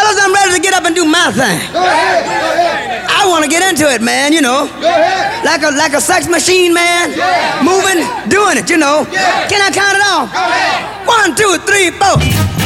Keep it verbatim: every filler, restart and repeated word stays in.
Fellas, I'm ready to get up and do my thing. Go ahead, go ahead. I want to get into it, man, you know. Go ahead. Like a like a sex machine, man. Yeah. Moving, doing it, you know. Yeah. Can I count it off? Go ahead. One, two, three, four.